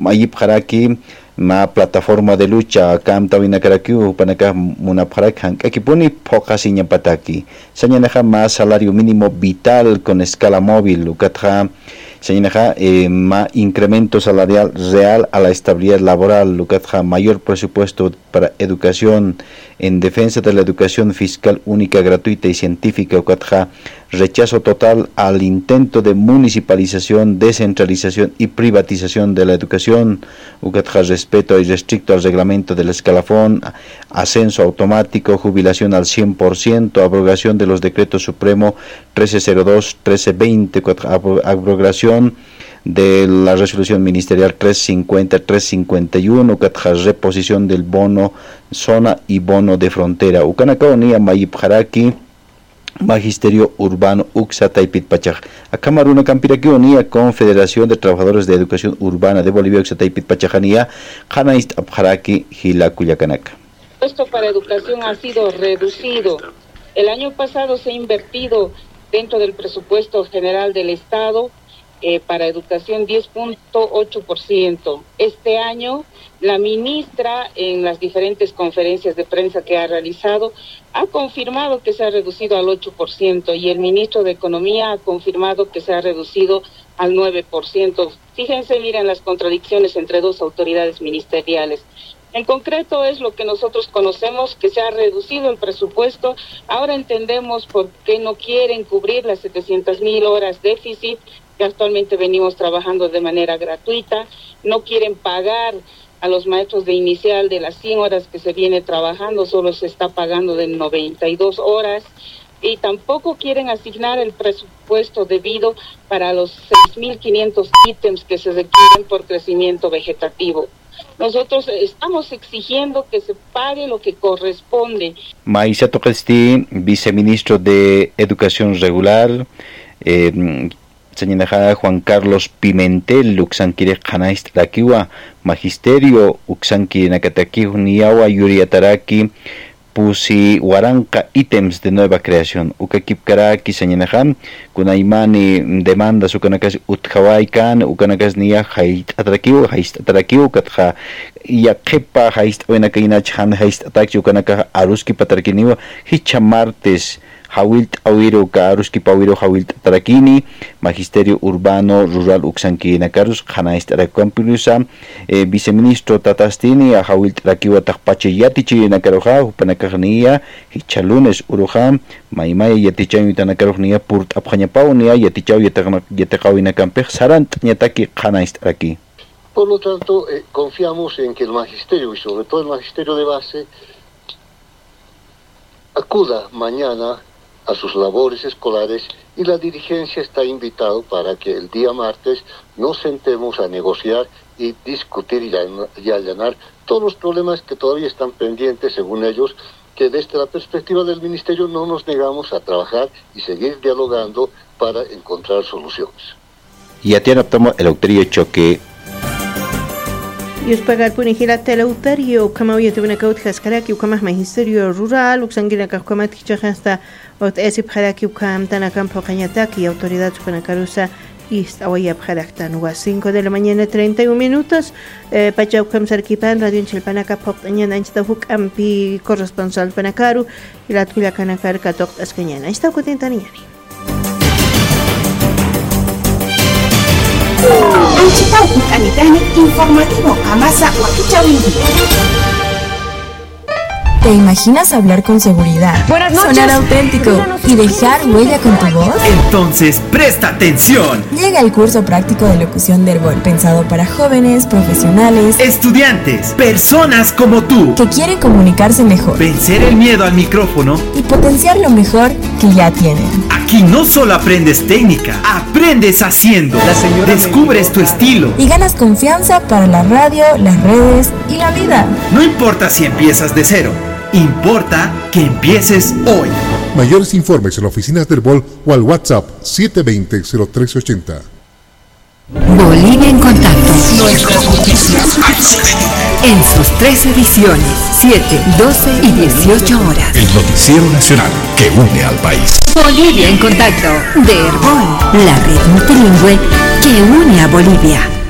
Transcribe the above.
mayip haraki ma plataforma de lucha kam tawina karakiu panaka munapharak hankakipuni phokasiña pataki sañanaja más salario mínimo vital con escala móvil ukatja señalaja ma incremento salarial real a la estabilidad laboral, lucatja mayor presupuesto para educación, en defensa de la educación fiscal única, gratuita y científica, lucatja rechazo total al intento de municipalización, descentralización y privatización de la educación, lucatja respeto irrestricto al reglamento del escalafón, ascenso automático, jubilación al 100%, abrogación de los decretos supremo 1302, 1320, abrogación de la resolución ministerial 350, 351, reposición del bono zona y bono de frontera. Ukanakaonia Mayip Haraki, Magisterio Urbano Uxataipit Pachaj. Acamaruna Campiraquionia, Confederación de Trabajadores de Educación Urbana de Bolivia, Uxataipit Pachajania, Hanaist Abharaki, Hilacuyacanaka. Esto para educación ha sido reducido. El año pasado se ha invertido dentro del presupuesto general del Estado para educación 10.8%. Este año la ministra en las diferentes conferencias de prensa que ha realizado ha confirmado que se ha reducido al 8% y el ministro de Economía ha confirmado que se ha reducido al 9%. Fíjense, miren las contradicciones entre dos autoridades ministeriales. En concreto es lo que nosotros conocemos, que se ha reducido el presupuesto. Ahora entendemos por qué no quieren cubrir las 700.000 horas déficit que actualmente venimos trabajando de manera gratuita. No quieren pagar a los maestros de inicial de las 100 horas que se viene trabajando, solo se está pagando de 92 horas. Y tampoco quieren asignar el presupuesto debido para los 6.500 ítems que se requieren por crecimiento vegetativo. Nosotros estamos exigiendo que se pague lo que corresponde. Maisa Toquesti, viceministro de Educación Regular, señala Juan Carlos Pimentel, Uxanquire Janaist Rakiwa, Magisterio, Uxanqui Nakataki, Uniawa, Yuriataraki, Pusi Huaranca ítems de nueva creación. Ukakipkaraki señalajam, kunaimani demandas ukanakas utjawaikan, ukanakas niya haist atrakiu katja yakepa haist oenakainach han haist atak ukanaka aruski patarkiniwa hicha martes Hawilt Awiro Karuski Pawiro Hawilt Tarakini, Magisterio Urbano Rural Uxanqui Nakarus, Hanaist Rakampilusa, viceministro Tatastini, a Hawilt Rakiwa Takpache Yatichi Nakaroja, Upanakania, Hichalunes Uruham, Maimaya Yatichan Tanakaronia, Purt Abhanapaunia, Yatichau Yatakawina Campech, Sarant Yataki Hanaist Raki. Por lo tanto, confiamos en que el magisterio y sobre todo el magisterio de base acuda mañana a sus labores escolares y la dirigencia está invitado para que el día martes nos sentemos a negociar y discutir y allanar todos los problemas que todavía están pendientes, según ellos, que desde la perspectiva del ministerio no nos negamos a trabajar y seguir dialogando para encontrar soluciones. Y a ti adoptamos el autorio choque. Yus pagar punijila teleuterio, kama hoy te una caut jascaraki, kama magisterio rural, uxanguina kakama tichajasta, ot esip jaraki, ukam tanakam pokañataki, autoridad supanacarusa, ist awaya paraktan, 5 de la mañana 31 minutos, pachau kam sarkipan, radio en Chilpanaca, pokañan, anchita huk ampi, corresponsal panacaru, y la tuya canacar katok ascañana. Está cuatentaniani. Anchitau Utanitani informativo Amasa Huaquichawindi. ¿Te imaginas hablar con seguridad, sonar auténtico y dejar huella con tu voz? Entonces, presta atención. Llega el curso práctico de locución de Herbol, pensado para jóvenes, profesionales, estudiantes, personas como tú, que quieren comunicarse mejor, vencer el miedo al micrófono y potenciar lo mejor que ya tienen. Aquí no solo aprendes técnica, aprendes haciendo. Descubres tu estilo y ganas confianza para la radio, las redes y la vida. No importa si empiezas de cero, importa que empieces hoy. Mayores informes en las oficinas del BOL o al WhatsApp 720-0380. Bolivia en contacto. Nuestras noticias en sus 3 ediciones, 7, 12 y 18 horas. El noticiero nacional que une al país. Bolivia en contacto de Herbol, la red multilingüe que une a Bolivia.